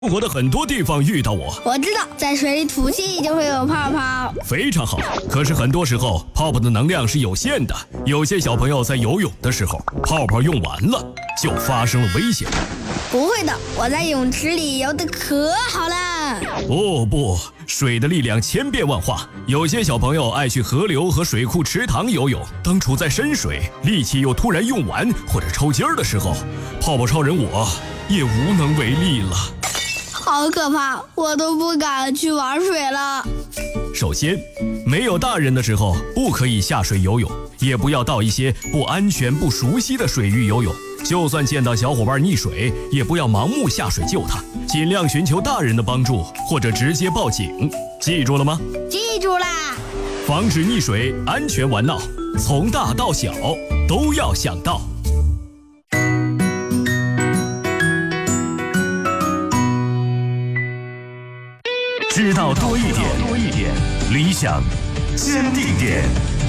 生活的很多地方遇到我。 我知道，在水里吐气就会有泡泡。 非常好，可是很多时候泡泡的能量是有限的，有些小朋友在游泳的时候，泡泡用完了，就发生了危险。 不会的，我在泳池里游得可好了。 哦不，水的力量千变万化，有些小朋友爱去河流和水库、池塘游泳，当处在深水，力气又突然用完或者抽筋儿的时候，泡泡超人我也无能为力了。 好可怕，我都不敢去玩水了。 首先，没有大人的时候不可以下水游泳，也不要到一些不安全、不熟悉的水域游泳。就算见到小伙伴溺水，也不要盲目下水救他，尽量寻求大人的帮助，或者直接报警。记住了吗？ 记住啦！ 防止溺水，安全玩闹，从大到小都要想到。 知道多一点，理想坚定点。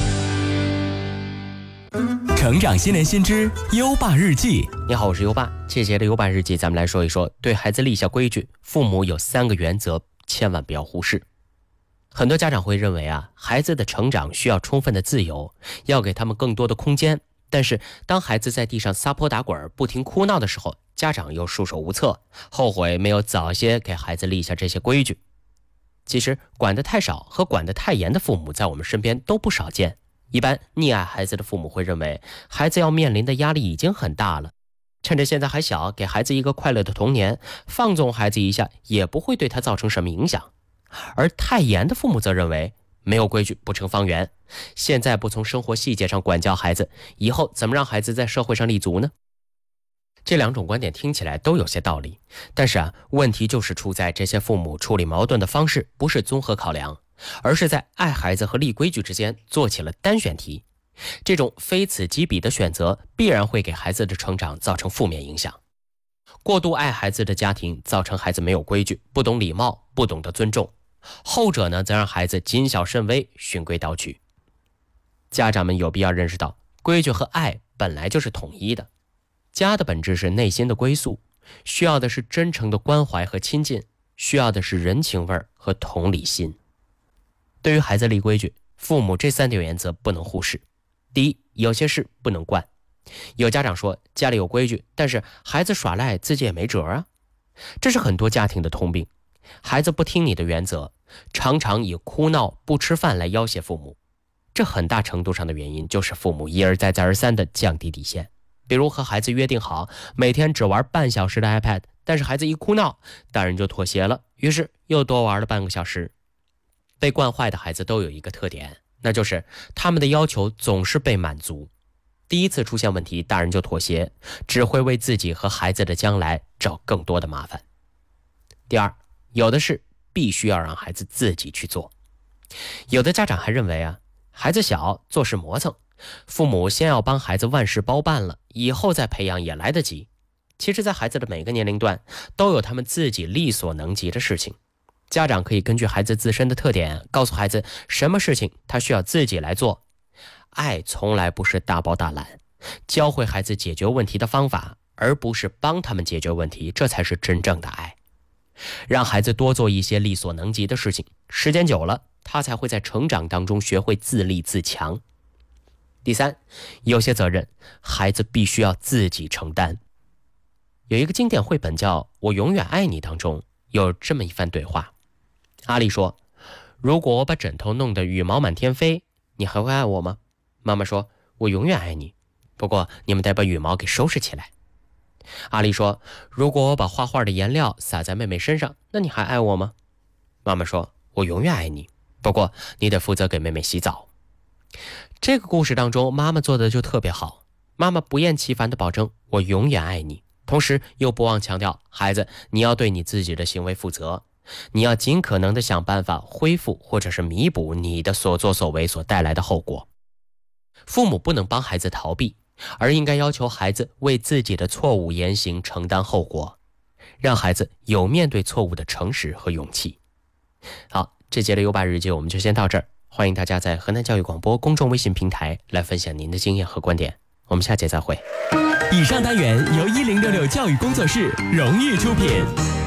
成长新年新知优爸日记。 你好，我是优爸。这节的优爸日记，咱们来说一说，对孩子立下规矩，父母有3个原则，千万不要忽视。很多家长会认为孩子的成长需要充分的自由，要给他们更多的空间。但是当孩子在地上撒泼打滚，不停哭闹的时候，家长又束手无策，后悔没有早些给孩子立下这些规矩。其实管得太少和管得太严的父母在我们身边都不少见。一般溺爱孩子的父母会认为孩子要面临的压力已经很大了，趁着现在还小，给孩子一个快乐的童年，放纵孩子一下也不会对他造成什么影响。而太严的父母则认为没有规矩不成方圆，现在不从生活细节上管教孩子，以后怎么让孩子在社会上立足呢？这2种观点听起来都有些道理，但是问题就是出在这些父母处理矛盾的方式不是综合考量，而是在爱孩子和立规矩之间做起了单选题。这种非此即彼的选择必然会给孩子的成长造成负面影响。过度爱孩子的家庭造成孩子没有规矩，不懂礼貌，不懂得尊重，后者呢则让孩子谨小慎微，循规蹈矩。家长们有必要认识到，规矩和爱本来就是统一的。家的本质是内心的归宿，需要的是真诚的关怀和亲近，需要的是人情味和同理心。对于孩子立规矩，父母这3点原则不能忽视。第一，有些事不能惯。有家长说家里有规矩，但是孩子耍赖自己也没辙啊。这是很多家庭的通病，孩子不听你的原则，常常以哭闹不吃饭来要挟父母。这很大程度上的原因就是父母一而再再而三地降低底线。比如和孩子约定好每天只玩半小时的 iPad， 但是孩子一哭闹，大人就妥协了，于是又多玩了半个小时。被惯坏的孩子都有一个特点，那就是他们的要求总是被满足。第一次出现问题，大人就妥协，只会为自己和孩子的将来找更多的麻烦。第二，有的事必须要让孩子自己去做。有的家长还认为孩子小，做事磨蹭，父母先要帮孩子万事包办了，以后再培养也来得及。其实在孩子的每个年龄段都有他们自己力所能及的事情，家长可以根据孩子自身的特点，告诉孩子什么事情他需要自己来做。爱从来不是大包大揽，教会孩子解决问题的方法，而不是帮他们解决问题，这才是真正的爱。让孩子多做一些力所能及的事情，时间久了，他才会在成长当中学会自立自强。第三，有些责任孩子必须要自己承担。有一个经典绘本叫《我永远爱你》，当中有这么一番对话。阿丽说，如果我把枕头弄得羽毛满天飞，你还会爱我吗？妈妈说，我永远爱你，不过你们得把羽毛给收拾起来。阿丽说，如果我把画画的颜料洒在妹妹身上，那你还爱我吗？妈妈说，我永远爱你，不过你得负责给妹妹洗澡。这个故事当中，妈妈做的就特别好，妈妈不厌其烦地保证我永远爱你，同时又不忘强调，孩子，你要对你自己的行为负责，你要尽可能地想办法恢复或者是弥补你的所作所为所带来的后果。父母不能帮孩子逃避，而应该要求孩子为自己的错误言行承担后果，让孩子有面对错误的诚实和勇气。好，这节的优爸日记我们就先到这儿，欢迎大家在河南教育广播公众微信平台来分享您的经验和观点，我们下节再会。 以上单元由1066教育工作室荣誉出品。